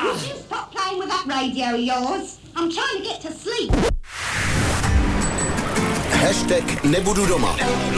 Stop playing with that radio of yours. I'm trying to get to sleep. Hashtag nebudu doma.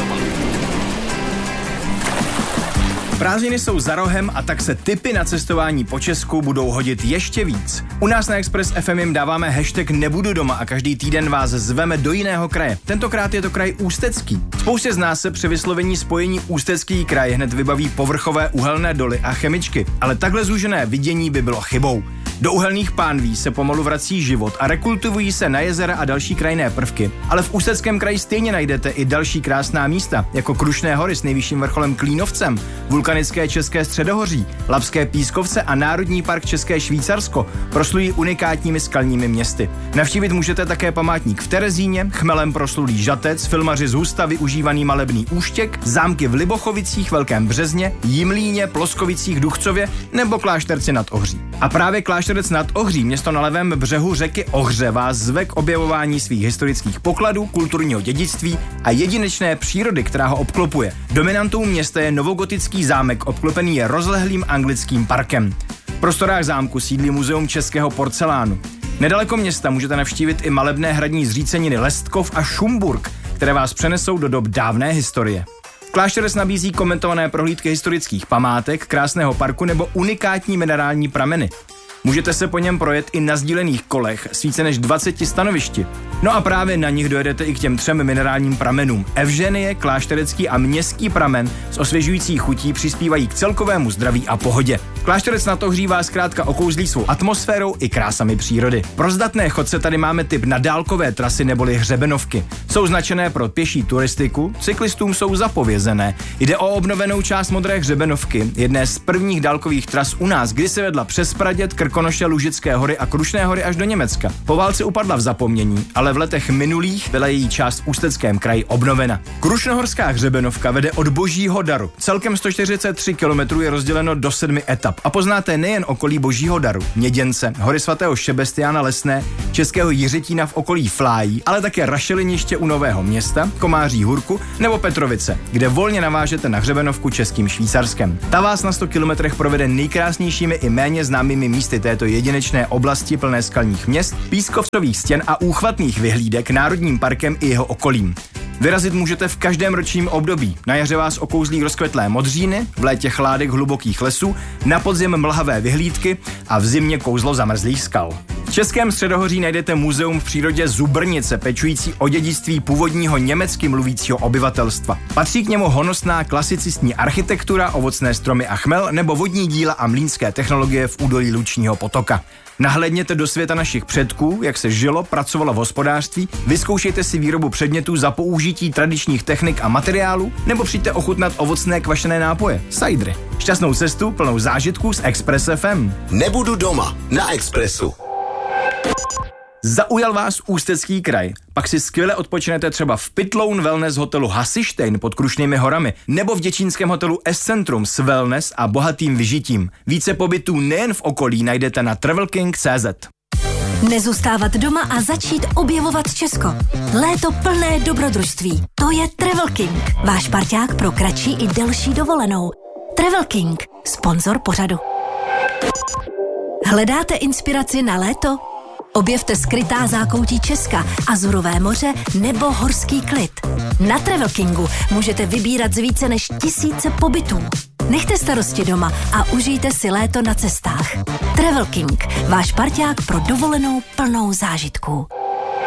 Prázdniny jsou za rohem a tak se tipy na cestování po Česku budou hodit ještě víc. U nás na Express FM jim dáváme hashtag nebudu doma a každý týden vás zveme do jiného kraje. Tentokrát je to kraj Ústecký. Spoustě z nás se při vyslovení spojení Ústecký kraj hned vybaví povrchové uhelné doly a chemičky, ale takhle zúžené vidění by bylo chybou. Do uhelných pánví se pomalu vrací život a rekultivují se na jezera a další krajinné prvky. Ale v Ústeckém kraji stejně najdete i další krásná místa, jako Krušné hory s nejvyšším vrcholem Klínovcem, vulkanické České středohoří, Labské pískovce a Národní park České Švýcarsko proslují unikátními skalními městy. Navštívit můžete také památník v Terezíně, chmelem proslulý Žatec, filmaři z Husta využívaný malebný Úštěk, zámky v Libochovicích, Velkém Březně, Jimlíně, Ploskovicích, Duchcově nebo Klášterci nad Ohří. A právě Klášterec nad Ohří, město na levém břehu řeky Ohře, vás zve k objevování svých historických pokladů, kulturního dědictví a jedinečné přírody, která ho obklopuje. Dominantou města je novogotický zámek, obklopený je rozlehlým anglickým parkem. V prostorách zámku sídlí muzeum českého porcelánu. Nedaleko města můžete navštívit i malebné hradní zříceniny Lestkov a Šumburk, které vás přenesou do dob dávné historie. Klášterec nabízí komentované prohlídky historických památek, krásného parku nebo unikátní minerální prameny. Můžete se po něm projet i na sdílených kolech s více než 20 stanovišti. No a právě na nich dojedete i k těm 3 minerálním pramenům. Evženie, klášterecký a městský pramen s osvěžující chutí přispívají k celkovému zdraví a pohodě. Klášterec nad Ohří vás zkrátka okouzlí svou atmosférou i krásami přírody. Pro zdatné chodce tady máme tip na dálkové trasy neboli hřebenovky. Jsou značené pro pěší turistiku, cyklistům jsou zapovězené. Jde o obnovenou část Modré hřebenovky, jedné z prvních dálkových tras u nás, kdy se vedla přes Praděd, Krkonoše, Lužické hory a Krušné hory až do Německa. Po válce upadla v zapomnění, ale v letech minulých byla její část v Ústeckém kraji obnovena. Krušnohorská hřebenovka vede od Božího daru. Celkem 143 km je rozděleno do 7 etap a poznáte nejen okolí Božího daru, Měděnce, hory svatého Šebestiána Lesné, Českého Jiřetína v okolí Flájí, ale také Rašeliniště u Nového Města, Komáří Hurku nebo Petrovice, kde volně navážete na hřebenovku Českým Švýcarskem. Ta vás na 100 kilometrech provede nejkrásnějšími i méně známými místy této jedinečné oblasti plné skalních měst, pískovcových stěn a úchvatných vyhlídek národním parkem i jeho okolím. Vyrazit můžete v každém ročním období. Na jaře vás okouzlí rozkvetlé modříny, v létě chládek hlubokých lesů, na podzim mlhavé vyhlídky a v zimě kouzlo zamrzlých skal. V Českém středohoří najdete muzeum v přírodě Zubrnice, pečující o dědictví původního německy mluvícího obyvatelstva. Patří k němu honosná klasicistní architektura, ovocné stromy a chmel nebo vodní díla a mlýnské technologie v údolí Lučního potoka. Nahlédněte do světa našich předků, jak se žilo, pracovalo v hospodářství, vyzkoušejte si výrobu předmětů za použití tradičních technik a materiálů, nebo přijďte ochutnat ovocné kvašené nápoje, sajdry. Šťastnou cestu plnou zážitků s Express FM. Nebudu doma na Expressu. Zaujal vás Ústecký kraj? Pak si skvěle odpočinete třeba v Pitloun Wellness hotelu Hasištejn pod Krušnými horami nebo v děčínském hotelu S-Centrum s wellness a bohatým vyžitím. Více pobytů nejen v okolí najdete na travelking.cz. Nezůstávat doma a začít objevovat Česko. Léto plné dobrodružství. To je Travel King. Váš parťák pro kratší i delší dovolenou. Travel King. Sponzor pořadu. Hledáte inspiraci na léto? Objevte skrytá zákoutí Česka, Azurové moře nebo horský klid. Na Travel Kingu můžete vybírat z více než 1000 pobytů. Nechte starosti doma a užijte si léto na cestách. Travel King, váš parťák pro dovolenou plnou zážitků.